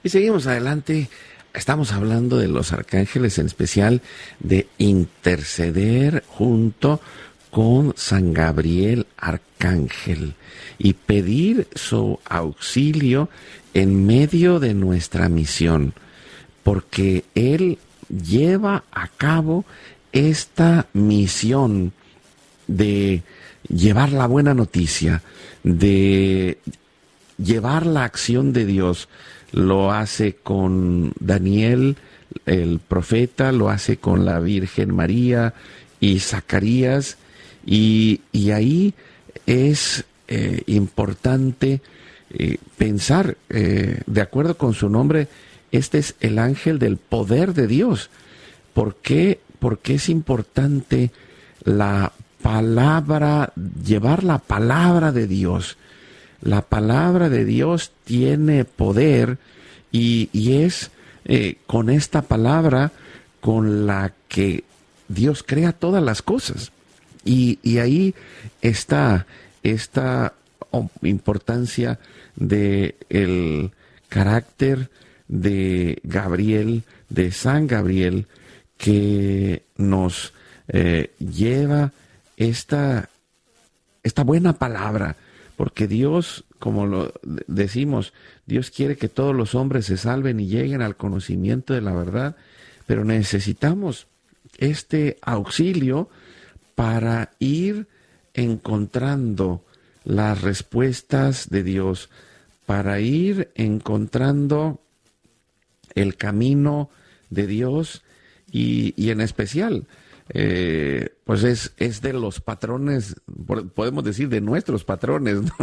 Y seguimos adelante. Estamos hablando de los arcángeles, en especial de interceder junto con San Gabriel Arcángel y pedir su auxilio en medio de nuestra misión, porque él lleva a cabo esta misión de llevar la buena noticia, de llevar la acción de Dios. Lo hace con Daniel, el profeta, lo hace con la Virgen María y Zacarías, y ahí es importante pensar, de acuerdo con su nombre, este es el ángel del poder de Dios. ¿Por qué? Porque es importante la palabra, llevar la palabra de Dios. La palabra de Dios tiene poder y es con esta palabra con la que Dios crea todas las cosas. Y ahí está esta importancia de el carácter de Gabriel, de San Gabriel, que nos lleva esta buena palabra. Porque Dios, como lo decimos, Dios quiere que todos los hombres se salven y lleguen al conocimiento de la verdad, pero necesitamos este auxilio para ir encontrando las respuestas de Dios, para ir encontrando el camino de Dios y en especial, pues es de los patrones, podemos decir de nuestros patrones, ¿no?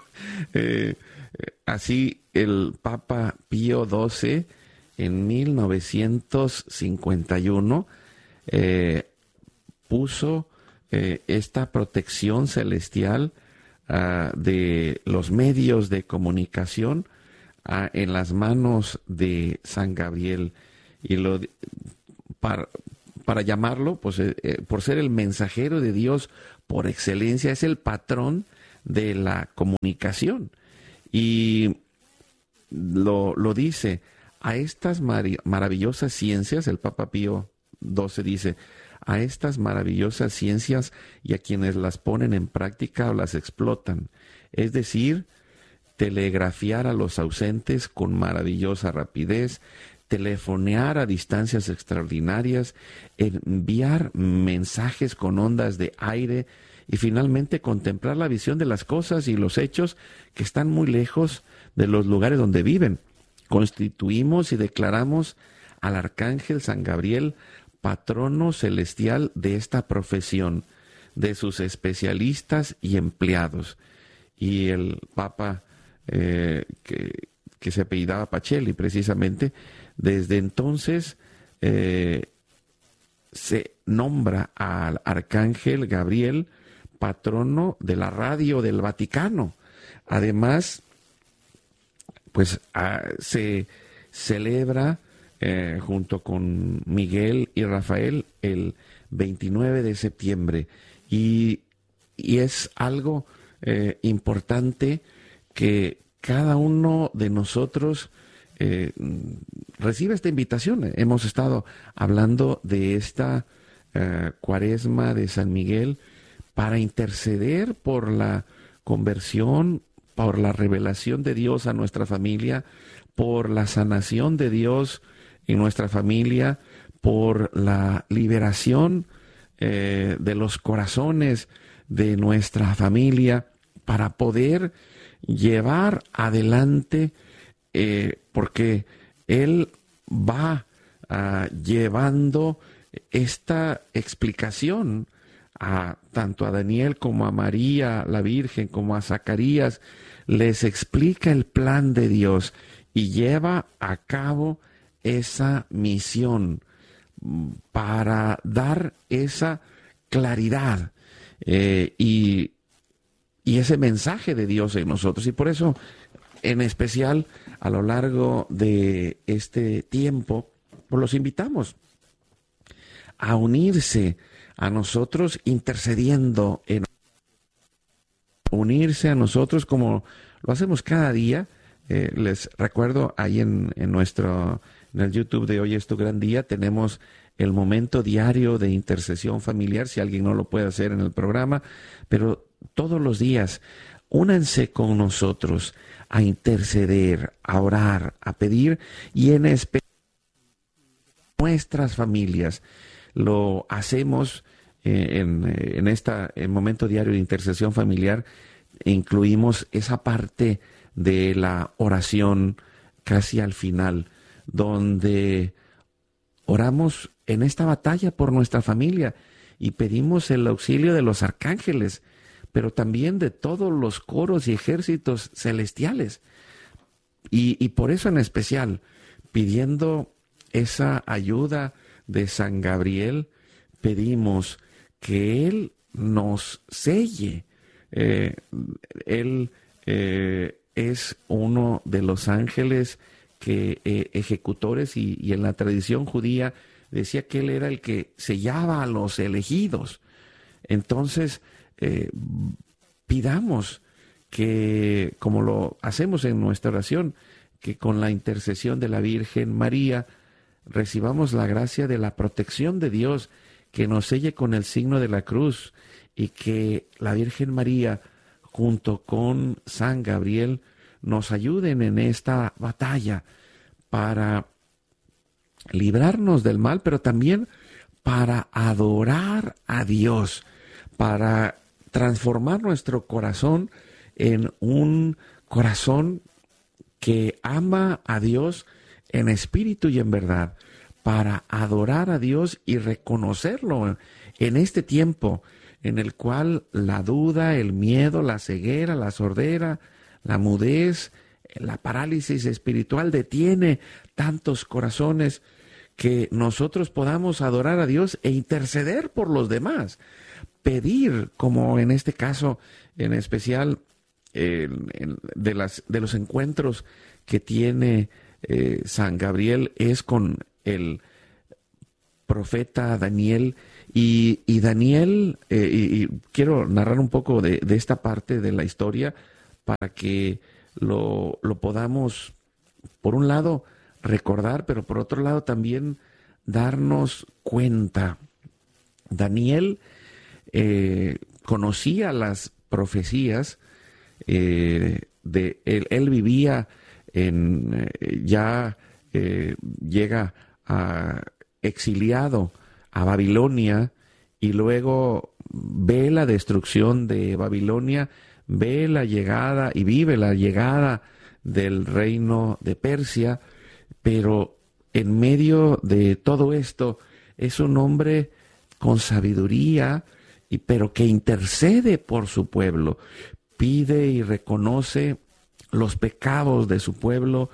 Así el Papa Pío XII en 1951 puso esta protección celestial de los medios de comunicación en las manos de San Gabriel, y para llamarlo, pues por ser el mensajero de Dios por excelencia, es el patrón de la comunicación. Y lo dice, a estas maravillosas ciencias, el Papa Pío XII dice, a estas maravillosas ciencias y a quienes las ponen en práctica o las explotan, es decir, telegrafiar a los ausentes con maravillosa rapidez, telefonear a distancias extraordinarias, enviar mensajes con ondas de aire y finalmente contemplar la visión de las cosas y los hechos que están muy lejos de los lugares donde viven. Constituimos y declaramos al Arcángel San Gabriel patrono celestial de esta profesión, de sus especialistas y empleados. Y el Papa, que se apellidaba Pacelli precisamente, desde entonces se nombra al Arcángel Gabriel patrono de la radio del Vaticano. Además, pues se celebra junto con Miguel y Rafael el 29 de septiembre. Y es algo importante que cada uno de nosotros recibe esta invitación. Hemos estado hablando de esta cuaresma de San Miguel para interceder por la conversión, por la revelación de Dios a nuestra familia, por la sanación de Dios en nuestra familia, por la liberación de los corazones de nuestra familia, para poder llevar adelante, porque Él va llevando esta explicación tanto a Daniel como a María, la Virgen, como a Zacarías, les explica el plan de Dios y lleva a cabo esa misión para dar esa claridad y ese mensaje de Dios en nosotros. Y por eso, en especial, a lo largo de este tiempo, pues los invitamos a unirse a nosotros intercediendo, unirse a nosotros como lo hacemos cada día, Les recuerdo, ahí en el YouTube de Hoy es tu gran día, tenemos el momento diario de intercesión familiar, si alguien no lo puede hacer en el programa, pero todos los días, únanse con nosotros a interceder, a orar, a pedir, y en especial nuestras familias. Lo hacemos en momento diario de intercesión familiar, incluimos esa parte de la oración casi al final, donde oramos en esta batalla por nuestra familia y pedimos el auxilio de los arcángeles, pero también de todos los coros y ejércitos celestiales. Y por eso en especial, pidiendo esa ayuda de San Gabriel, pedimos que Él nos selle. Él es uno de los ángeles ejecutores, y en la tradición judía decía que Él era el que sellaba a los elegidos. Entonces, pidamos que, como lo hacemos en nuestra oración, que con la intercesión de la Virgen María recibamos la gracia de la protección de Dios, que nos selle con el signo de la cruz, y que la Virgen María, junto con San Gabriel, nos ayuden en esta batalla para librarnos del mal, pero también para adorar a Dios, para transformar nuestro corazón en un corazón que ama a Dios en espíritu y en verdad, para adorar a Dios y reconocerlo en este tiempo en el cual la duda, el miedo, la ceguera, la sordera, la mudez, la parálisis espiritual detiene tantos corazones, que nosotros podamos adorar a Dios e interceder por los demás, pedir, como en este caso en especial de los encuentros que tiene San Gabriel, es con el profeta Daniel. Y Daniel, y quiero narrar un poco de esta parte de la historia para que lo podamos, por un lado, recordar, pero por otro lado también darnos cuenta. Daniel conocía las profecías, él vivía llega exiliado a Babilonia, y luego ve la destrucción de Babilonia, ve la llegada y vive la llegada del reino de Persia, pero en medio de todo esto es un hombre con sabiduría, pero que intercede por su pueblo, pide y reconoce los pecados de su pueblo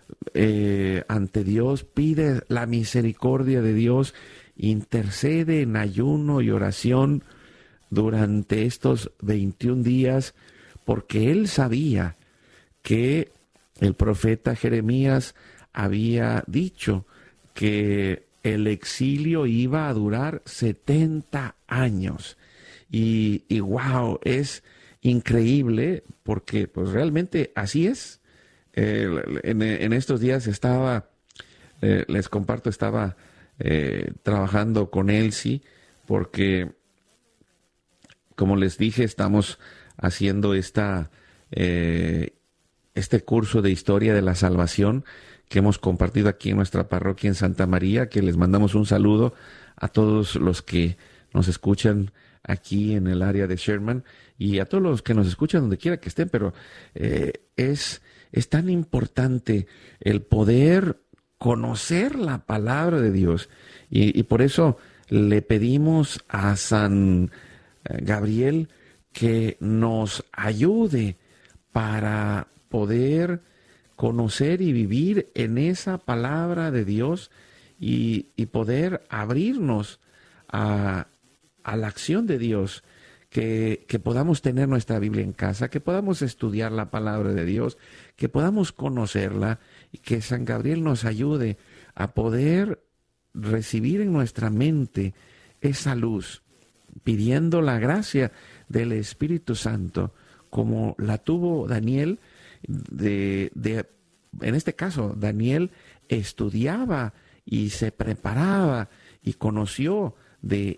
ante Dios, pide la misericordia de Dios, intercede en ayuno y oración durante estos 21 días, porque él sabía que el profeta Jeremías había dicho que el exilio iba a durar 70 años. Y wow, es increíble, porque pues realmente así es. En estos días les comparto, estaba trabajando con Elsie, porque como les dije, estamos haciendo este curso de historia de la salvación que hemos compartido aquí en nuestra parroquia en Santa María, que les mandamos un saludo a todos los que nos escuchan aquí en el área de Sherman, y a todos los que nos escuchan donde quiera que estén, pero es tan importante el poder conocer la palabra de Dios, y por eso le pedimos a San Gabriel que nos ayude para poder conocer y vivir en esa palabra de Dios, y poder abrirnos a la acción de Dios, que podamos tener nuestra Biblia en casa, que podamos estudiar la palabra de Dios, que podamos conocerla, y que San Gabriel nos ayude a poder recibir en nuestra mente esa luz, pidiendo la gracia del Espíritu Santo, como la tuvo Daniel. en este caso, Daniel estudiaba y se preparaba y conoció de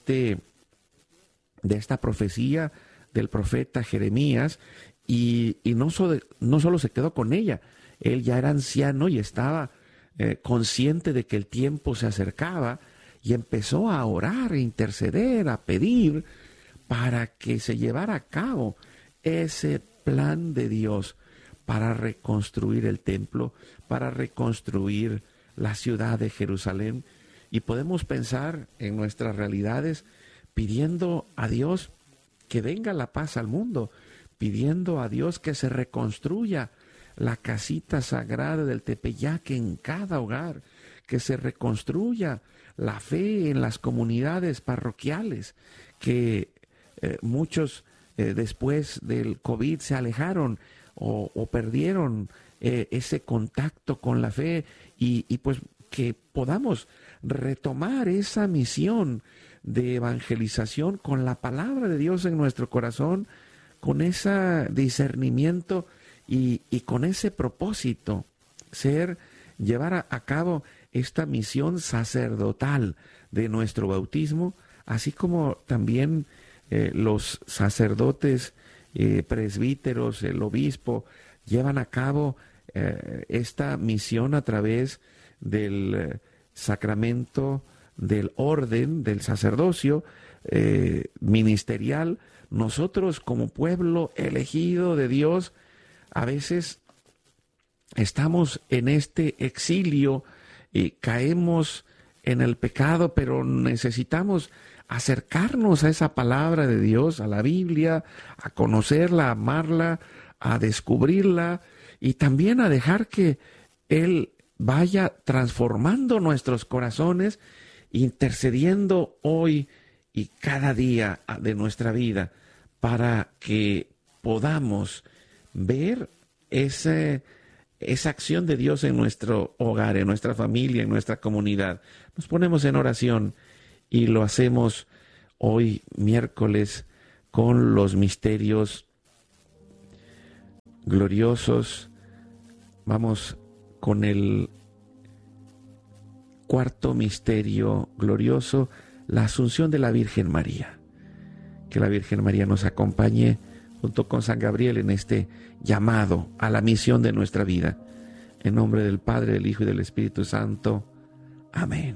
esta profecía del profeta Jeremías, y no solo se quedó con ella, él ya era anciano y estaba consciente de que el tiempo se acercaba, y empezó a orar, a interceder, a pedir para que se llevara a cabo ese plan de Dios para reconstruir el templo, para reconstruir la ciudad de Jerusalén. Y podemos pensar en nuestras realidades pidiendo a Dios que venga la paz al mundo, pidiendo a Dios que se reconstruya la casita sagrada del Tepeyac en cada hogar, que se reconstruya la fe en las comunidades parroquiales, que muchos después del COVID se alejaron o perdieron ese contacto con la fe, y pues que podamos retomar esa misión de evangelización con la palabra de Dios en nuestro corazón, con ese discernimiento y con ese propósito, llevar a cabo esta misión sacerdotal de nuestro bautismo, así como también los sacerdotes, presbíteros, el obispo, llevan a cabo esta misión a través del sacramento del orden, del sacerdocio ministerial. Nosotros, como pueblo elegido de Dios, a veces estamos en este exilio y caemos en el pecado, pero necesitamos acercarnos a esa palabra de Dios, a la Biblia, a conocerla, a amarla, a descubrirla, y también a dejar que Él vaya transformando nuestros corazones, intercediendo hoy y cada día de nuestra vida, para que podamos ver esa acción de Dios en nuestro hogar, en nuestra familia, en nuestra comunidad. Nos ponemos en oración y lo hacemos hoy miércoles con los misterios gloriosos. Vamos con el cuarto misterio glorioso, la Asunción de la Virgen María. Que la Virgen María nos acompañe junto con San Gabriel en este llamado a la misión de nuestra vida. En nombre del Padre, del Hijo y del Espíritu Santo. Amén.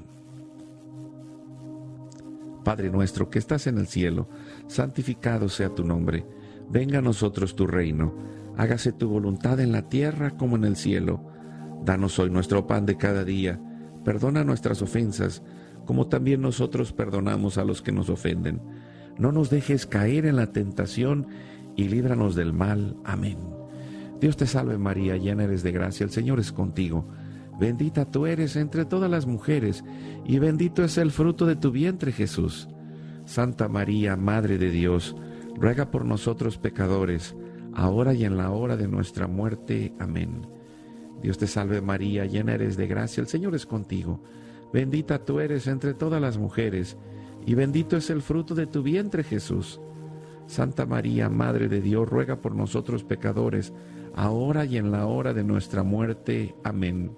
Padre nuestro que estás en el cielo, santificado sea tu nombre. Venga a nosotros tu reino. Hágase tu voluntad en la tierra como en el cielo. Danos hoy nuestro pan de cada día. Perdona nuestras ofensas, como también nosotros perdonamos a los que nos ofenden. No nos dejes caer en la tentación y líbranos del mal. Amén. Dios te salve María, llena eres de gracia, el Señor es contigo. Bendita tú eres entre todas las mujeres, y bendito es el fruto de tu vientre, Jesús. Santa María, Madre de Dios, ruega por nosotros pecadores, ahora y en la hora de nuestra muerte. Amén. Dios te salve María, llena eres de gracia, el Señor es contigo. Bendita tú eres entre todas las mujeres, y bendito es el fruto de tu vientre, Jesús. Santa María, Madre de Dios, ruega por nosotros pecadores, ahora y en la hora de nuestra muerte. Amén.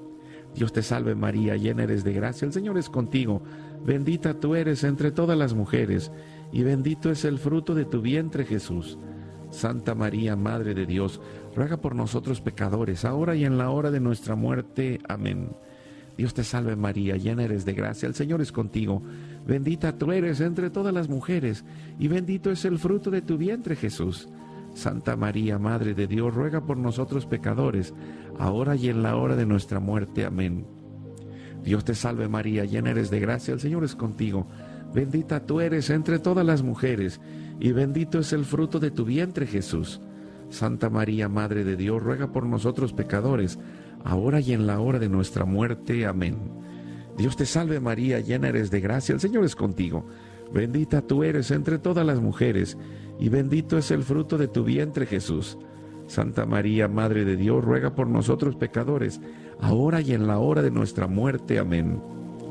Dios te salve María, llena eres de gracia, el Señor es contigo. Bendita tú eres entre todas las mujeres, y bendito es el fruto de tu vientre, Jesús. Santa María, Madre de Dios, ruega por nosotros pecadores, ahora y en la hora de nuestra muerte. Amén. Dios te salve María, llena eres de gracia, el Señor es contigo. Bendita tú eres entre todas las mujeres, y bendito es el fruto de tu vientre, Jesús. Santa María, Madre de Dios, ruega por nosotros pecadores, ahora y en la hora de nuestra muerte. Amén. Dios te salve María, llena eres de gracia, el Señor es contigo. Bendita tú eres entre todas las mujeres, y bendito es el fruto de tu vientre, Jesús. Santa María, Madre de Dios, ruega por nosotros pecadores, ahora y en la hora de nuestra muerte. Amén. Dios te salve María, llena eres de gracia, el Señor es contigo. Bendita tú eres entre todas las mujeres, y bendito es el fruto de tu vientre, Jesús. Santa María, Madre de Dios, ruega por nosotros pecadores, ahora y en la hora de nuestra muerte. Amén.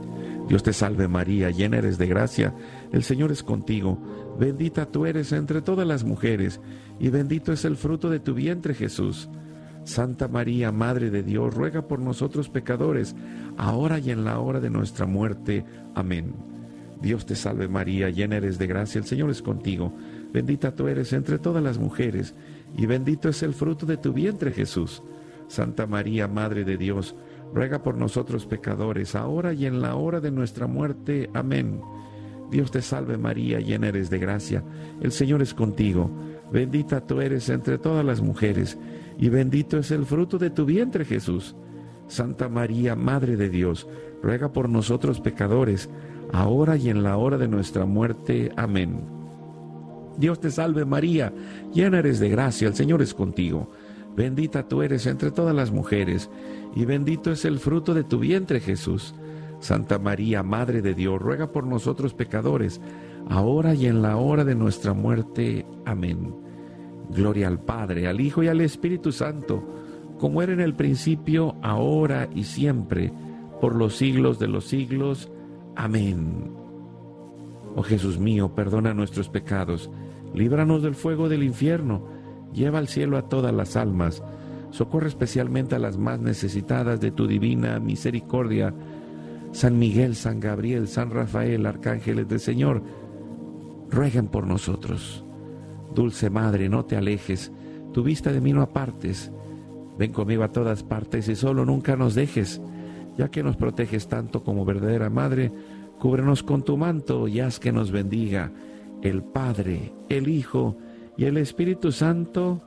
Dios te salve María, llena eres de gracia, el Señor es contigo. Bendita tú eres entre todas las mujeres, y bendito es el fruto de tu vientre Jesús. Santa María, Madre de Dios, ruega por nosotros pecadores, ahora y en la hora de nuestra muerte. Amén. Dios te salve María, llena eres de gracia, el Señor es contigo. Bendita tú eres entre todas las mujeres, y bendito es el fruto de tu vientre Jesús. Santa María, Madre de Dios, ruega por nosotros pecadores, ahora y en la hora de nuestra muerte. Amén. Dios te salve María, llena eres de gracia, el Señor es contigo. Bendita tú eres entre todas las mujeres, y bendito es el fruto de tu vientre Jesús. Santa María, Madre de Dios, ruega por nosotros pecadores, ahora y en la hora de nuestra muerte. Amén. Dios te salve María, llena eres de gracia, el Señor es contigo. Bendita tú eres entre todas las mujeres, y bendito es el fruto de tu vientre Jesús. Santa María, Madre de Dios, ruega por nosotros pecadores, ahora y en la hora de nuestra muerte. Amén. Gloria al Padre, al Hijo y al Espíritu Santo, como era en el principio, ahora y siempre, por los siglos de los siglos. Amén. Oh Jesús mío, perdona nuestros pecados, líbranos del fuego del infierno, lleva al cielo a todas las almas, socorre especialmente a las más necesitadas de tu divina misericordia. San Miguel, San Gabriel, San Rafael, arcángeles del Señor, rueguen por nosotros. Dulce Madre, no te alejes, tu vista de mí no apartes. Ven conmigo a todas partes y solo nunca nos dejes. Ya que nos proteges tanto como verdadera Madre, cúbrenos con tu manto y haz que nos bendiga el Padre, el Hijo y el Espíritu Santo.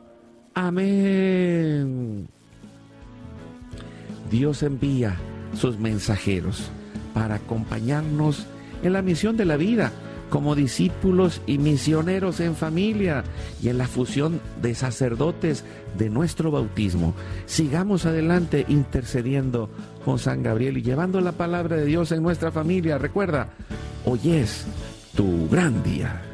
Amén. Dios envía sus mensajeros para acompañarnos en la misión de la vida, como discípulos y misioneros en familia y en la fusión de sacerdotes de nuestro bautismo. Sigamos adelante intercediendo con San Gabriel y llevando la palabra de Dios en nuestra familia. Recuerda, hoy es tu gran día.